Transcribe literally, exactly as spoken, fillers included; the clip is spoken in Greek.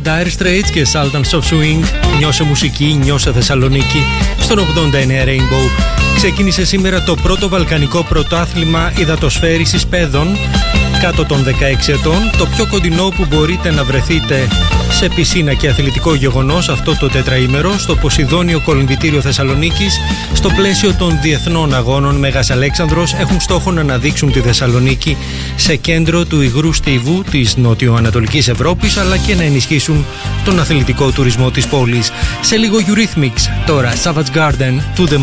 Dire Straits και Sultans of Swing. Νιώσε μουσική, νιώσε Θεσσαλονίκη στον ογδόντα εννέα Rainbow. Ξεκίνησε σήμερα το πρώτο βαλκανικό πρωτάθλημα υδατοσφαίρισης παιδών κάτω των δεκαέξι ετών, το πιο κοντινό που μπορείτε να βρεθείτε σε πισίνα και αθλητικό γεγονός αυτό το τετραήμερο στο Ποσειδόνιο Κολυμβητήριο Θεσσαλονίκης. Στο πλαίσιο των διεθνών αγώνων Μέγας Αλέξανδρος έχουν στόχο να αναδείξουν τη Θεσσαλονίκη σε κέντρο του υγρού στίβου της νοτιοανατολικής Ευρώπης, αλλά και να ενισχύσουν τον αθλητικό τουρισμό της πόλης. Σε λίγο Eurythmics, τώρα Savage Garden to the